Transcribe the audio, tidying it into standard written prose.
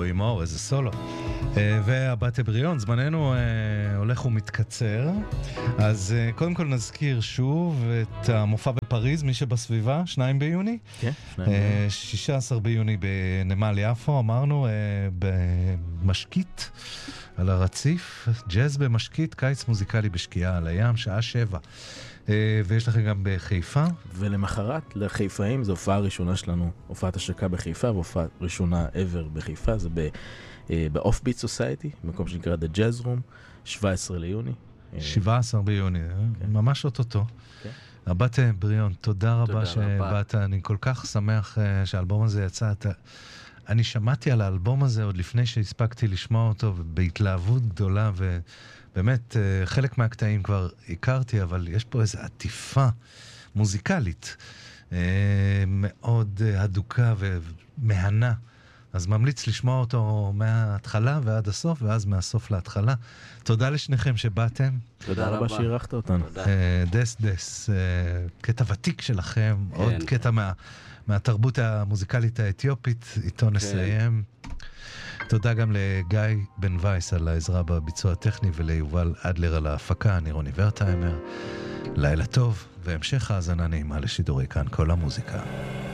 רועי מאור, איזה סולו. והבת בריון, זמננו הולך ומתקצר. אז קודם כל נזכיר שוב את המופע בפריז, מי שבסביבה, 2 ביוני. כן, 2 ביוני. 16 ביוני בנמל יפו, אמרנו, במשקית על הרציף, ג'אז במשקית, קיץ מוזיקלי בשקיעה על הים, שעה 7. ויש לכם גם בחיפה. ולמחרת, לחיפאים, זו הופעה ראשונה שלנו, הופעת השקה בחיפה, והופעה ראשונה ever בחיפה, זה ב-Offbeat Society, מקום שנקרא The Jazz Room, 17 ליוני. 17 ביוני, ממש אוטוטו. הבת בריון, תודה רבה שבאת, אני כל כך שמח שהאלבום הזה יצא. אני שמעתי על האלבום הזה עוד לפני שהספקתי לשמוע אותו, בהתלהבות גדולה, ובאמת חלק מהקטעים כבר הכרתי, אבל יש פה איזו עטיפה מוזיקלית מאוד הדוקה ומהנה. אז ממליץ לשמוע אותו מההתחלה ועד הסוף, ואז מהסוף להתחלה. תודה לשניכם שבאתם. תודה רבה שהירחת אותנו. דס, קטע ותיק שלכם, עוד קטע מהתרבות המוזיקלית האתיופית, איתו נסיים. תודה גם לגיא בן וייס על העזרה בביצוע הטכני, וליובל אדלר על ההפקה, אני רוני ורטהיימר. לילה טוב, והמשך האזנה נעימה לשידורי כאן כל המוזיקה.